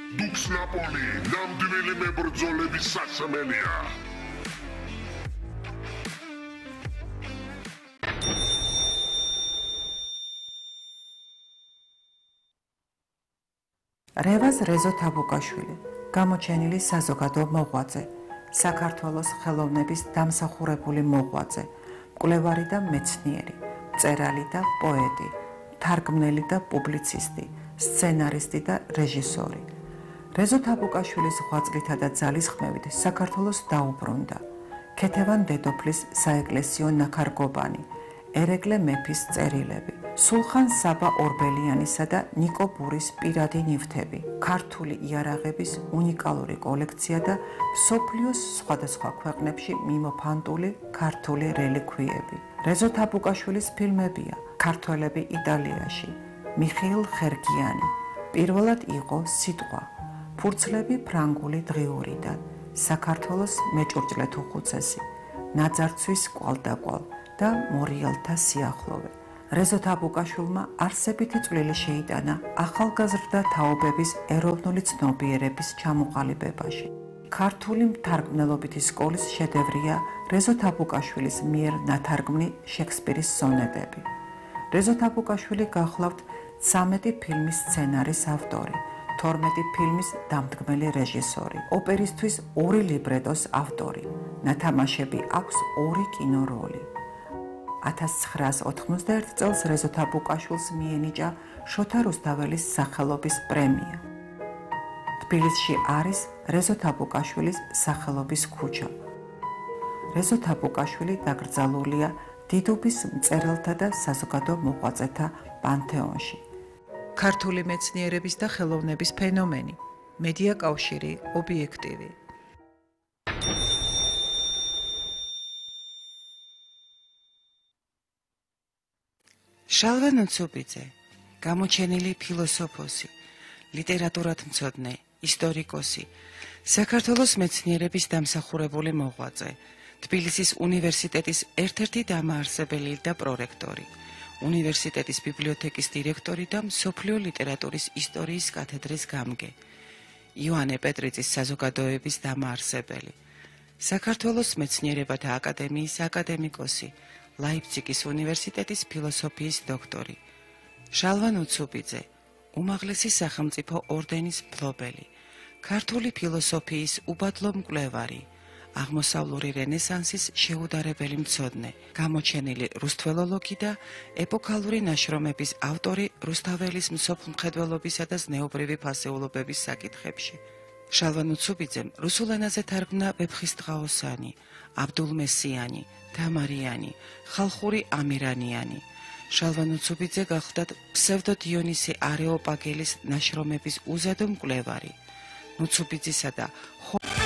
დუქს ნაპოლი, ნამდვილი მებრძოლების სასმელია. რევაზ რეზო თაბუკაშვილი, გამოჩენილი საზოგადო მოღვაწე, საქართველოს ხელოვნების დამსახურებული მოღვაწე, მკვლევარი და მეცნიერი, მწერალი და პოეტი, თარგმნელი და პუბლიცისტი, სცენარისტი და რეჟისორი. რეზო თაბუკაშვილის ღვაწლითა და ძალისხმევით საქართველოს დაუბრუნდა ქეთევან დედოფლის საეკლესიო ნაქარგობანი, ერეკლე მეფის წერილები, სულხან საბა ორბელიანისა და ნიკო ბურის პირადი ნივთები, ქართული იარაღების უნიკალური კოლექცია და მსოფლიოს სხვადასხვა ქვეყნებში მიმოფანტული ქართული რელიქვიები. რეზო თაბუკაშვილის ფილმებია ქართველები იტალიაში, მიხეილ ხერგიანი, პირველად იყო სიტყვა, ფურცლები ფრანგული დღიურიდან, საქართველოს მეჭურჭლე თუხუცესი, ნაძარცვის კვალდაკვალ და მორიელთა სიახლოვე. რეზო თაბუკაშვილმა არსებითი წვლილი შეიტანა ახალგაზრდა თაობების ეროვნული ცნობიერების ჩამოყალიბებაში. ქართული მთარგმნელობითი სკოლის შედევრია რეზო თაბუკაშვილის მიერ ნათარგმნი შექსპირის სონეტები. რეზო თაბუკაშვილი გახლავთ 13 ფილმის სცენარის ავტორი, 12 ფილმის დამდგმელი რეჟისორი, ოპერისთვის 2 ლიბრეტოს ავტორი. ნათამაშები აქვს 2 კინოროლი. 1991 წელს რეზო თაბუკაშვილს მიენიჭა შოთა რუსთაველის სახელობის პრემია. თბილისში არის რეზო თაბუკაშვილის სახელობის ქუჩა. რეზო თაბუკაშვილი დაკრძალულია დიდუბის მწერალთა და საზოგადო მოღვაწეთა პანთეონში. ქართული მეცნიერების და ხელოვნების ფენომენი, მედია კავშირი, ობიექტივი. შალვა ნუცუბიძე, გამოჩენილი ფილოსოფოსი, ლიტერატურათმცოდნე, ისტორიკოსი, საქართველოს მეცნიერების დამსახურებული მოღვაწე, თბილისის უნივერსიტეტის ერთ-ერთი დამაარსებელი და პრორექტორი, უნივერსიტეტის ბიბლიოთეკის დირექტორი და მსოფლიო ლიტერატურის ისტორიის კათედრის გამგე, იოანე პეტრიწის საზოგადოების დამაარსებელი, საქართველოს მეცნიერებათა აკადემიის აკადემიკოსი, ლაიფციგის უნივერსიტეტის ფილოსოფიის დოქტორი, შალვა ნუცუბიძე, უმაღლესი სახელმწიფო ორდენის მფლობელი, ქართული ფილოსოფიის უბადლო მკვლევარი, აღმოსავლური რენესანსის შეუდარებელი მცოდნე, გამოჩენილი რუსთველოლოგი და ეპოქალური ნაშრომების ავტორი რუსთაველის მსოფლმხედველობისა და ზნეობრივი ფასეულობების საკითხებში. შალვა ნუცუბიძემ რუსულ ენაზე თარგმნა ვეფხისტყაოსანი, აბდულმესიანი, თამარიანი, ხალხური ამირანიანი. შალვა ნუცუბიძე გახლდათ ფსევდო დიონისი არეოპაგელის ნაშრომების უზადო მკვლევარი. ნუცუბიძისა და